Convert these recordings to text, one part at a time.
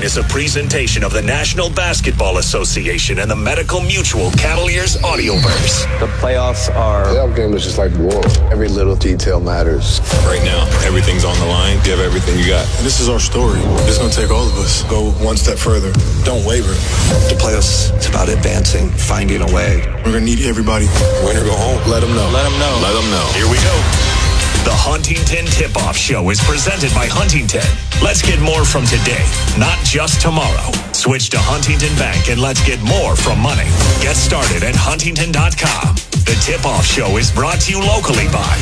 is a presentation of the National Basketball Association and the Medical Mutual Cavaliers Audioverse. The playoffs are... The playoff game is just like war. Every little detail matters. Right now, everything's on the line. Give everything you got. This is our story. It's going to take all of us. Go one step further. Don't waver. The playoffs, it's about advancing, finding a way. We're going to need everybody. Win or go home. Let them know. Let them know. Let them know. Here we go. The Huntington Tip-Off Show is presented by Huntington. Let's get more from today, not just tomorrow. Switch to Huntington Bank and let's get more from money. Get started at Huntington.com. The Tip-Off Show is brought to you locally by...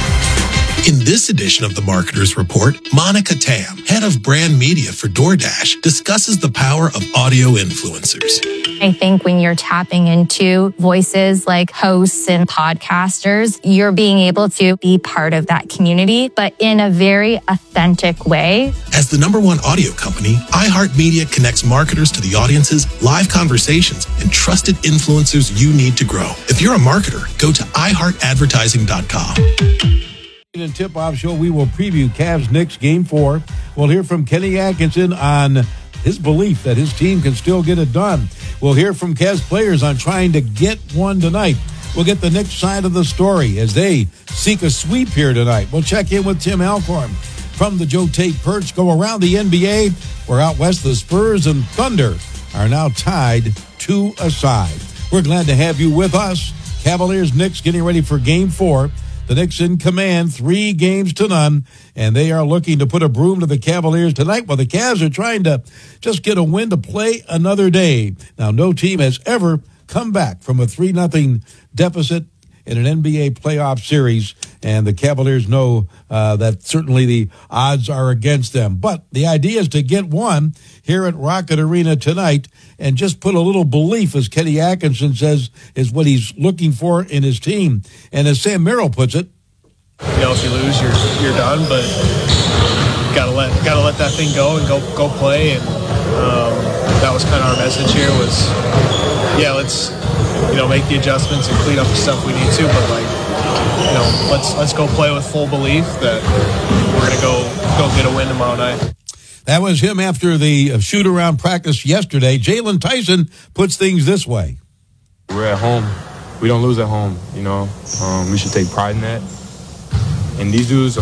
In this edition of the Marketer's Report, Monica Tam, head of brand media for DoorDash, discusses the power of audio influencers. I think when you're tapping into voices like hosts and podcasters, you're being able to be part of that community, but in a very authentic way. As the #1 audio company, iHeartMedia connects marketers to the audiences, live conversations, and trusted influencers you need to grow. If you're a marketer, go to iHeartAdvertising.com. In Tip-Off Show, we will preview Cavs-Knicks Game 4. We'll hear from Kenny Atkinson on his belief that his team can still get it done. We'll hear from Cavs players on trying to get one tonight. We'll get the Knicks side of the story as they seek a sweep here tonight. We'll check in with Tim Alcorn from the Joe Tate Perch. Go around the NBA, where out west the Spurs and Thunder are now tied 2-2. We're glad to have you with us. Cavaliers-Knicks getting ready for Game 4. The Knicks in command, 3-0, and they are looking to put a broom to the Cavaliers tonight, while the Cavs are trying to just get a win to play another day. Now, no team has ever come back from a 3-0 deficit in an NBA playoff series, and the Cavaliers know that certainly the odds are against them. But the idea is to get one here at Rocket Arena tonight and just put a little belief, as Kenny Atkinson says, is what he's looking for in his team. And as Sam Merrill puts it, if you lose, you're done, but gotta let that thing go and go play. And that was kind of our message here was, let's make the adjustments and clean up the stuff we need to, but let's go play with full belief that we're gonna go get a win tomorrow night. That was him after the shoot-around practice yesterday. Jalen Tyson puts things this way. We're at home. We don't lose at home, We should take pride in that. And these dudes,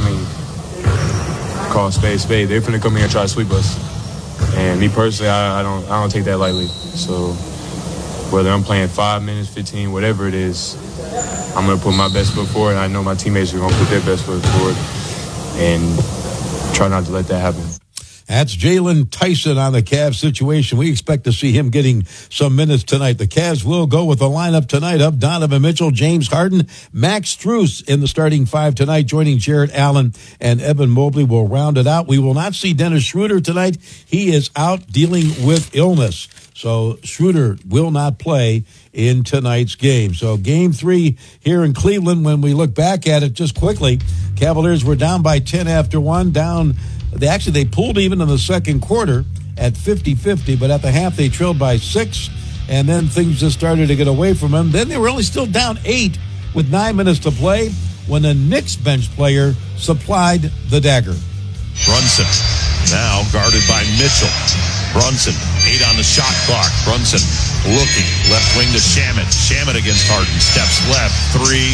call a spade a spade. They're finna come here and try to sweep us. And me personally, I don't take that lightly. So whether I'm playing 5 minutes, 15, whatever it is, I'm going to put my best foot forward. I know my teammates are going to put their best foot forward and try not to let that happen. That's Jalen Tyson on the Cavs situation. We expect to see him getting some minutes tonight. The Cavs will go with the lineup tonight of Donovan Mitchell, James Harden, Max Strus in the starting five tonight, joining Jarrett Allen and Evan Mobley will round it out. We will not see Dennis Schroeder tonight. He is out dealing with illness. So Schroeder will not play in tonight's game. So Game 3 here in Cleveland, when we look back at it just quickly, Cavaliers were down by 10 after one, down. They pulled even in the second quarter at 50-50, but at the half they trailed by 6, and then things just started to get away from them. Then they were only still down 8 with 9 minutes to play when a Knicks bench player supplied the dagger. Brunson now guarded by Mitchell. Brunson, 8 on the shot clock. Brunson looking, left wing to Shamet. Shamet against Harden, steps left, 3.